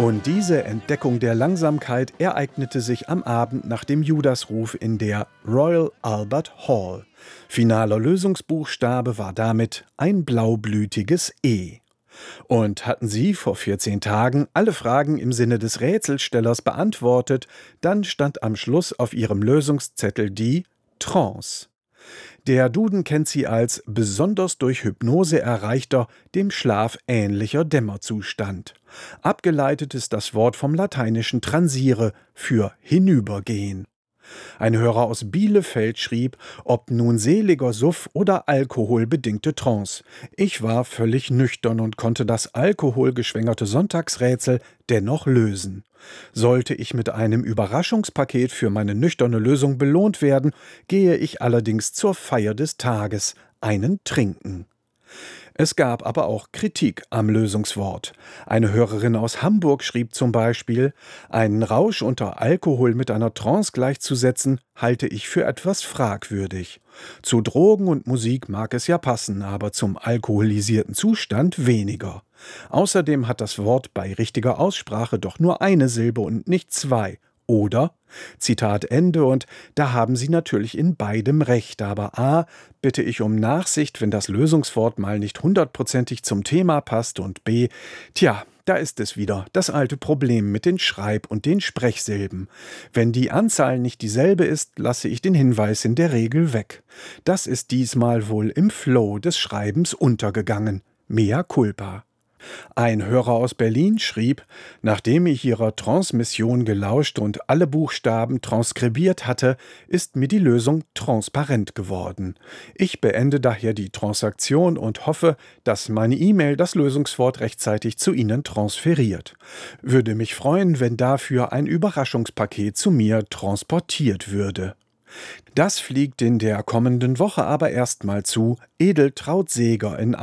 Und diese Entdeckung der Langsamkeit ereignete sich am Abend nach dem Judasruf in der Royal Albert Hall. Finaler Lösungsbuchstabe war damit ein blaublütiges E. Und hatten Sie vor 14 Tagen alle Fragen im Sinne des Rätselstellers beantwortet, dann stand am Schluss auf Ihrem Lösungszettel die Trance. Der Duden kennt sie als besonders durch Hypnose erreichter, dem Schlaf ähnlicher Dämmerzustand. Abgeleitet ist das Wort vom lateinischen transire für hinübergehen. Ein Hörer aus Bielefeld schrieb, ob nun seliger Suff oder alkoholbedingte Trance. Ich war völlig nüchtern und konnte das alkoholgeschwängerte Sonntagsrätsel dennoch lösen. Sollte ich mit einem Überraschungspaket für meine nüchterne Lösung belohnt werden, gehe ich allerdings zur Feier des Tages, einen trinken. Es gab aber auch Kritik am Lösungswort. Eine Hörerin aus Hamburg schrieb zum Beispiel, einen Rausch unter Alkohol mit einer Trance gleichzusetzen, halte ich für etwas fragwürdig. Zu Drogen und Musik mag es ja passen, aber zum alkoholisierten Zustand weniger. Außerdem hat das Wort bei richtiger Aussprache doch nur eine Silbe und nicht zwei. Oder, Zitat Ende, und da haben Sie natürlich in beidem recht, aber a, bitte ich um Nachsicht, wenn das Lösungswort mal nicht hundertprozentig zum Thema passt, und b, da ist es wieder, das alte Problem mit den Schreib- und den Sprechsilben. Wenn die Anzahl nicht dieselbe ist, lasse ich den Hinweis in der Regel weg. Das ist diesmal wohl im Flow des Schreibens untergegangen. Mea culpa. Ein Hörer aus Berlin schrieb, nachdem ich Ihrer Transmission gelauscht und alle Buchstaben transkribiert hatte, ist mir die Lösung transparent geworden. Ich beende daher die Transaktion und hoffe, dass meine E-Mail das Lösungswort rechtzeitig zu Ihnen transferiert. Würde mich freuen, wenn dafür ein Überraschungspaket zu mir transportiert würde. Das fliegt in der kommenden Woche aber erstmal zu Edeltraut Seeger in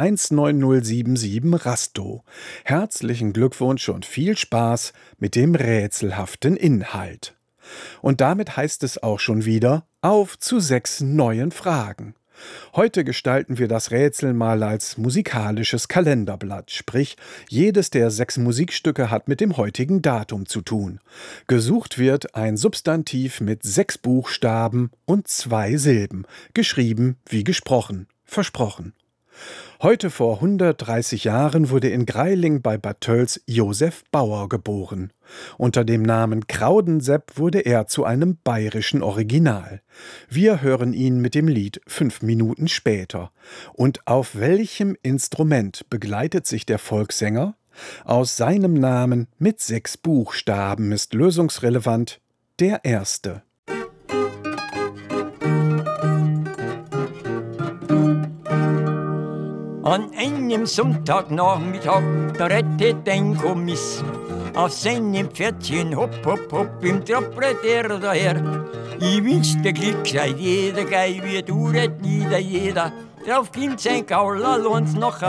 19077 Rastow. Herzlichen Glückwunsch und viel Spaß mit dem rätselhaften Inhalt. Und damit heißt es auch schon wieder auf zu 6 neuen Fragen. Heute gestalten wir das Rätsel mal als musikalisches Kalenderblatt, sprich, jedes der 6 Musikstücke hat mit dem heutigen Datum zu tun. Gesucht wird ein Substantiv mit 6 Buchstaben und 2 Silben, geschrieben wie gesprochen, versprochen. Heute vor 130 Jahren wurde in Greiling bei Bad Tölz Josef Bauer geboren. Unter dem Namen Kraudensepp wurde er zu einem bayerischen Original. Wir hören ihn mit dem Lied 5 Minuten später. Und auf welchem Instrument begleitet sich der Volkssänger? Aus seinem Namen mit 6 Buchstaben ist lösungsrelevant der erste. An einem Sonntagnachmittag, da rettet ein Kommiss auf seinem Pferdchen, hopp, hopp, hopp, im Trapple der daher. Ich wünschte Glück sei jeder, gei wie du, rett nieder jeder. Drauf kommt sein Gaulerl und noch